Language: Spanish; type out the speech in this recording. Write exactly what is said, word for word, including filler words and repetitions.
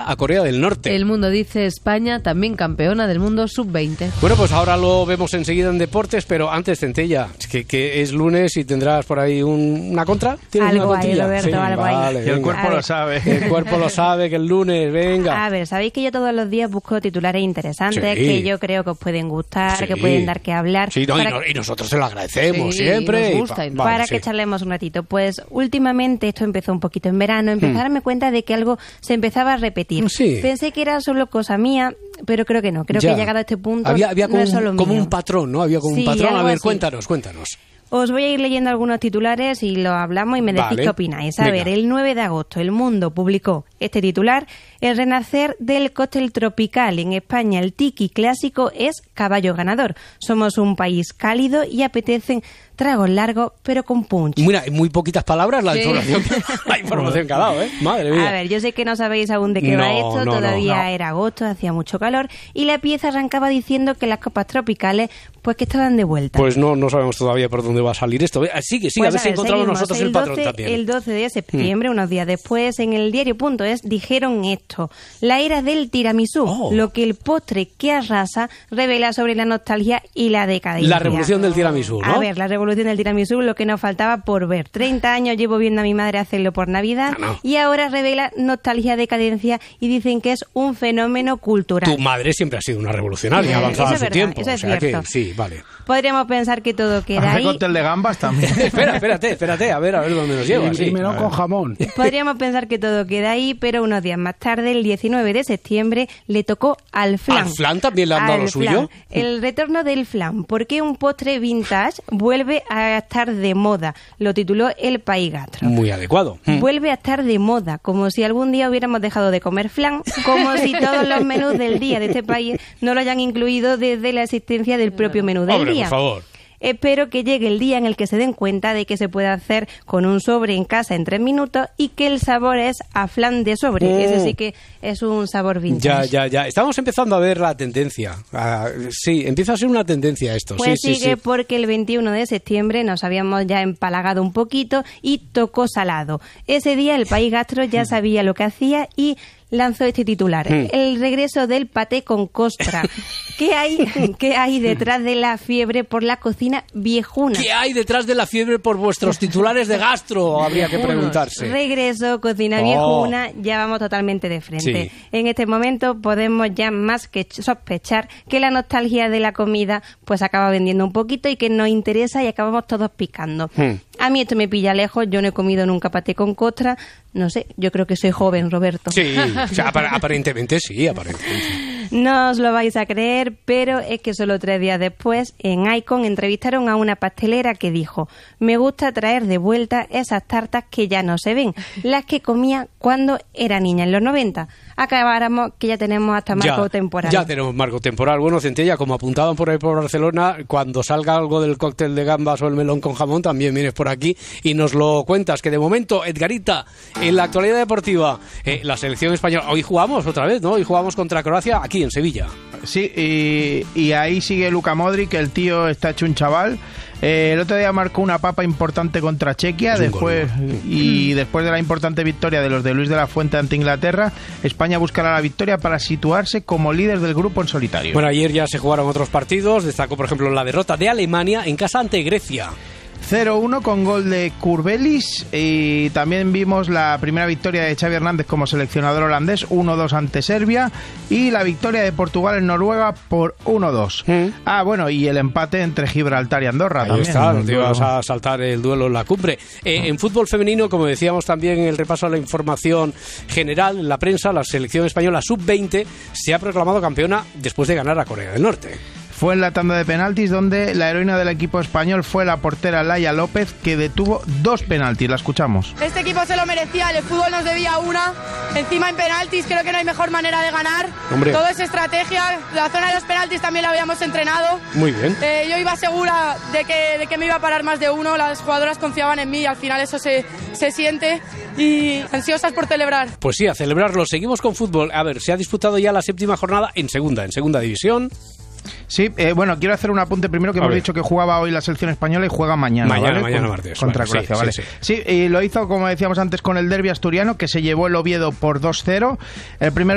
a Corea del Norte. El Mundo dice España también campeona del mundo sub veinte. Bueno, pues ahora lo vemos enseguida en deportes, pero antes, Centella, que, que es lunes y tendrás por ahí un, una contra. ¿Tienes algo una ahí, Roberto, sí, algo vale, ahí. Que el cuerpo lo sabe. El cuerpo lo sabe, que el lunes, venga. A ver, sabéis que yo todos los días busco titulares interesantes Sí. que yo creo que os pueden gustar, Sí. que pueden dar que hablar. Sí, no, y, para no, y nosotros se lo agradecemos Sí, siempre. nos gusta, y pa- y- vale, para sí. que charlemos un ratito. Pues últimamente, esto empezó un poquito en verano, empecé Hmm. a darme cuenta de que algo se empezaba a repetir. Sí. Pensé que era solo cosa mía, pero creo que no. Creo Ya. que he llegado a este punto. Había, había no como, es solo un, como mío. un patrón, ¿no? Había como Sí, un patrón. A algo ver, así. cuéntanos, cuéntanos. Os voy a ir leyendo algunos titulares y lo hablamos y me decís Vale. qué opináis. A Venga. ver, el nueve de agosto El Mundo publicó este titular: el renacer del cóctel tropical. En España el tiki clásico es caballo ganador. Somos un país cálido y apetecen tragos largos pero con punch. Mira, en muy poquitas palabras la Sí. información, la información que ha dado, ¿eh? Madre mía. A ver, yo sé que no sabéis aún de qué No, va esto, no, todavía no, no. era agosto, hacía mucho calor y la pieza arrancaba diciendo que las copas tropicales pues que estaban de vuelta. Pues no, no sabemos todavía por dónde va a salir esto. Ve, Sigue, sigue, Pues a ver si encontramos seguimos. nosotros el, el patrón doce, también. El doce de septiembre, unos días después, en el diario punto es dijeron esto: la era del tiramisú, Oh. lo que el postre que arrasa revela sobre la nostalgia y la decadencia. La revolución del tiramisú, ¿no? A ver, la revolución del tiramisú, lo que nos faltaba por ver. treinta años llevo viendo a mi madre hacerlo por Navidad Ah, no. y ahora revela nostalgia, decadencia y dicen que es un fenómeno cultural. Tu madre siempre ha sido una revolucionaria, Eh, avanzada eso a es su verdad, tiempo. eso O es sea que, cierto. sí, vale. Podríamos pensar que todo queda Hace ahí. cóctel de gambas también. espera, espérate, espérate, a ver, a ver dónde nos lleva. Sí. Dímelo con jamón. Podríamos pensar que todo queda ahí, pero unos días más tarde, el diecinueve de septiembre, le tocó al flan. ¿Al flan también le han dado Al lo suyo? flan. El retorno del flan. ¿Por qué un postre vintage vuelve a estar de moda? Lo tituló El País Gastro. Muy adecuado. Mm. Vuelve a estar de moda, como si algún día hubiéramos dejado de comer flan, como si todos los menús del día de este país no lo hayan incluido desde la existencia del propio menú del Hombre, día. por favor. Espero que llegue el día en el que se den cuenta de que se puede hacer con un sobre en casa en tres minutos y que el sabor es a flan de sobre. Mm. Ese sí que es un sabor Ya, vintage. ya, ya. Estamos empezando a ver la tendencia. Ah, sí, empieza a ser una tendencia esto. Pues sí, sí, sigue sí. porque el veintiuno de septiembre nos habíamos ya empalagado un poquito y tocó salado. Ese día el País Gastro ya sabía lo que hacía y lanzó este titular: Mm. el regreso del paté con costra. ¿Qué hay, ¿Qué hay detrás de la fiebre por la cocina viejuna? ¿Qué hay detrás de la fiebre por vuestros titulares de gastro? Habría que preguntarse. Regreso, cocina Oh. viejuna, ya vamos totalmente de frente. Sí. En este momento podemos ya más que sospechar que la nostalgia de la comida pues acaba vendiendo un poquito y que nos interesa y acabamos todos picando. Hmm. A mí esto me pilla lejos, yo no he comido nunca paté con costra, no sé, yo creo que soy joven, Roberto. Sí, o sea, apar- aparentemente sí, aparentemente. No os lo vais a creer, pero es que solo tres días después, en Icon, entrevistaron a una pastelera que dijo: me gusta traer de vuelta esas tartas que ya no se ven, las que comía cuando era niña en los noventa. Acabáramos que ya tenemos hasta marco Ya, temporal. Ya tenemos marco temporal. Bueno, Centella, como apuntaban por ahí por Barcelona, cuando salga algo del cóctel de gambas o el melón con jamón, también vienes por aquí y nos lo cuentas. Que de momento, Edgarita, en la actualidad deportiva, eh, la selección española, hoy jugamos otra vez, ¿no? Hoy jugamos contra Croacia aquí en Sevilla. Sí, y, y ahí sigue Luka Modric, el tío está hecho un chaval. Eh, el otro día marcó una papa importante contra Chequia, Es un después gol, y después de la importante victoria de los de Luis de la Fuente ante Inglaterra, España buscará la victoria para situarse como líder del grupo en solitario. Bueno, ayer ya se jugaron otros partidos. Destacó, por ejemplo, la derrota de Alemania en casa ante Grecia. cero uno con gol de Kurbelis, y también vimos la primera victoria de Xavi Hernández como seleccionador holandés, uno dos ante Serbia, y la victoria de Portugal en Noruega por uno dos. ¿Mm? Ah, bueno, y el empate entre Gibraltar y Andorra Ahí también. está, El te ibas duelo. a saltar el duelo en la cumbre. Eh, en fútbol femenino, como decíamos también en el repaso a la información general, en la prensa, la selección española sub veinte se ha proclamado campeona después de ganar a Corea del Norte. Fue en la tanda de penaltis donde la heroína del equipo español fue la portera Laia López, que detuvo dos penaltis. La escuchamos. Este equipo se lo merecía, el fútbol nos debía una. Encima en penaltis creo que no hay mejor manera de ganar. Hombre. Todo es estrategia, la zona de los penaltis también la habíamos entrenado. Muy bien. Eh, yo iba segura de que, de que me iba a parar más de uno, las jugadoras confiaban en mí y al final eso se, se siente y ansiosas por celebrar. Pues sí, a celebrarlo. Seguimos con fútbol. A ver, se ha disputado ya la séptima jornada en segunda, en segunda división. Sí, eh, bueno, quiero hacer un apunte primero que A hemos ver. dicho que jugaba hoy la selección española y juega mañana. Mañana, ¿vale? mañana Con- martes, Contra vale, Croacia, sí, ¿vale? sí, Sí, y lo hizo, como decíamos antes, con el derbi asturiano, que se llevó el Oviedo por dos cero. El primer